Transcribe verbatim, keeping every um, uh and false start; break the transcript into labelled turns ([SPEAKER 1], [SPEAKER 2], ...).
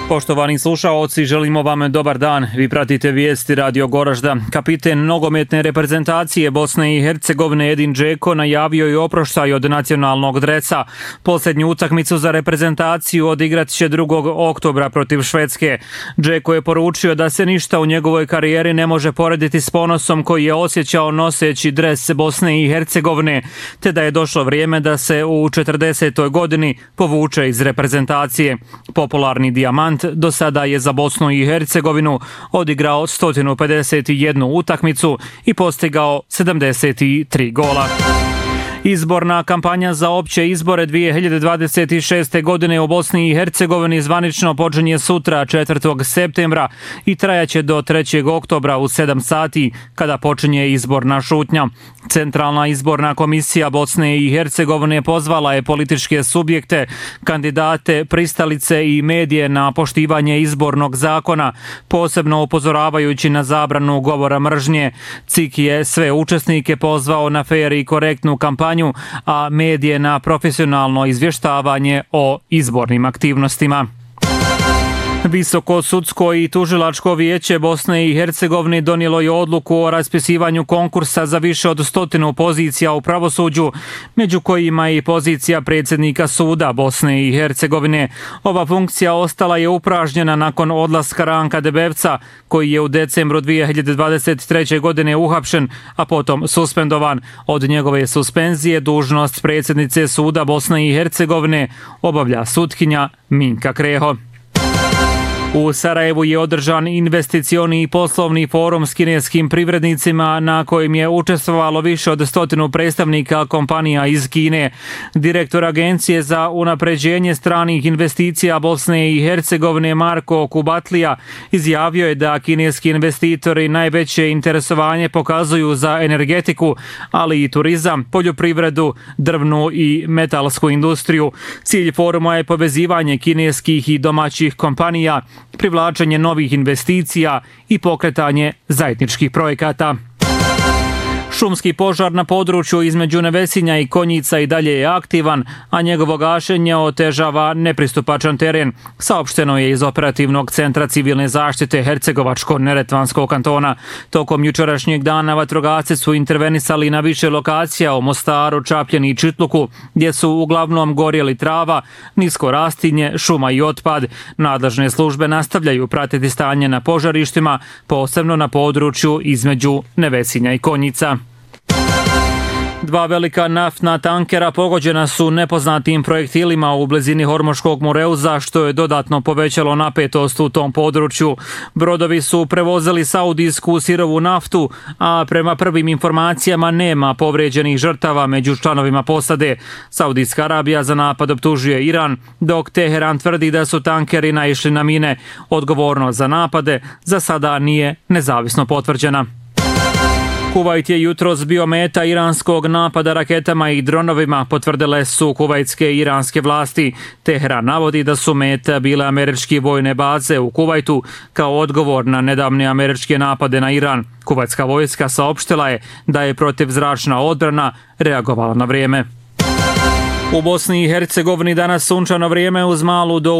[SPEAKER 1] Poštovani slušaoci, želimo vam dobar dan. Vi pratite vijesti Radio Goražda. Kapiten nogometne reprezentacije Bosne i Hercegovine Edin Džeko najavio je oproštaj od nacionalnog dreca. Posljednju utakmicu za reprezentaciju odigrat će drugog oktobra protiv Švedske. Džeko je poručio da se ništa u njegovoj karijeri ne može porediti s ponosom koji je osjećao noseći dres Bosne i Hercegovine, te da je došlo vrijeme da se u četrdesetoj godini povuče iz reprezentacije. Popularni dijamant do sada je za Bosnu i Hercegovinu odigrao sto pedeset jednu utakmicu i postigao sedamdeset tri gola. Izborna kampanja za opće izbore dvije hiljade dvadeset šeste. godine u Bosni i Hercegovini zvanično počinje sutra četvrtog septembra i trajaće do trećeg oktobra u sedam sati kada počinje izborna šutnja. Centralna izborna komisija Bosne i Hercegovine pozvala je političke subjekte, kandidate, pristalice i medije na poštivanje izbornog zakona, posebno upozoravajući na zabranu govora mržnje. C I K je sve učesnike pozvao na fer i korektnu kampanju, a medije na profesionalno izvještavanje o izbornim aktivnostima. Visoko sudsko i tužilačko vijeće Bosne i Hercegovine donijelo je odluku o raspisivanju konkursa za više od stotinu pozicija u pravosuđu, među kojima i pozicija predsjednika suda Bosne i Hercegovine. Ova funkcija ostala je upražnjena nakon odlaska Ranka Debevca, koji je u decembru dvije hiljade dvadeset treće. godine uhapšen, a potom suspendovan. Od njegove suspenzije dužnost predsjednice suda Bosne i Hercegovine obavlja sutkinja Minka Kreho. U Sarajevu je održan investicioni i poslovni forum s kineskim privrednicima na kojem je učestvovalo više od stotinu predstavnika kompanija iz Kine. Direktor Agencije za unapređenje stranih investicija Bosne i Hercegovine Marko Kubatlija izjavio je da kineski investitori najveće interesovanje pokazuju za energetiku, ali i turizam, poljoprivredu, drvnu i metalsku industriju. Cilj foruma je povezivanje kineskih i domaćih kompanija, privlačenje novih investicija i pokretanje zajedničkih projekata. Šumski požar na području između Nevesinja i Konjica i dalje je aktivan, a njegovo gašenje otežava nepristupačan teren, saopšteno je iz operativnog centra civilne zaštite Hercegovačko-Neretvanskog kantona. Tokom jučerašnjeg dana vatrogasci su intervenisali na više lokacija u Mostaru, Čapljeni i Čitluku, gdje su uglavnom gorjeli trava, nisko rastinje, šuma i otpad. Nadležne službe nastavljaju pratiti stanje na požarištima, posebno na području između Nevesinja i Konjica. Dva velika naftna tankera pogođena su nepoznatim projektilima u blizini Hormoškog Mureuza, što je dodatno povećalo napetost u tom području. Brodovi su prevozili saudijsku sirovu naftu, a prema prvim informacijama nema povrijeđenih žrtava među članovima posade. Saudijska Arabija za napad optužuje Iran, dok Teheran tvrdi da su tankeri naišli na mine. Odgovornost za napade za sada nije nezavisno potvrđena. Kuvajt je jutros bio meta iranskog napada raketama i dronovima, potvrdile su kuvajtske i iranske vlasti. Teheran navodi da su meta bile američke vojne baze u Kuvajtu kao odgovor na nedavne američke napade na Iran. Kuvajtska vojska saopštila je da je protivzračna odbrana reagovala na vrijeme. U Bosni i Hercegovini danas sunčano vrijeme uz malu do